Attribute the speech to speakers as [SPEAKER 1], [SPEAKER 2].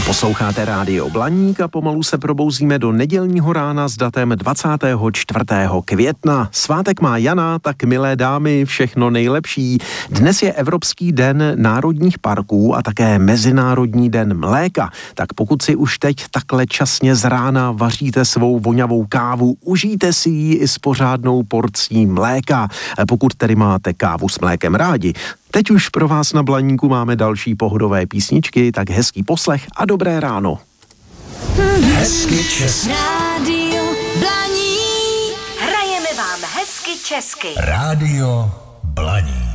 [SPEAKER 1] Posloucháte Rádio Blaník a pomalu se probouzíme do nedělního rána s datem 24. května. Svátek má Jana, tak milé dámy, všechno nejlepší. Dnes je Evropský den národních parků a také Mezinárodní den mléka. Tak pokud si už teď takhle časně z rána vaříte svou vonavou kávu, užijte si ji i s pořádnou porcí mléka. Pokud tedy máte kávu s mlékem rádi. Teď už pro vás na Blaníku máme další pohodové písničky, tak hezký poslech a dobré ráno.
[SPEAKER 2] Hezky česky.
[SPEAKER 3] Rádio Blaník. Hrajeme vám hezky česky.
[SPEAKER 2] Rádio Blaník.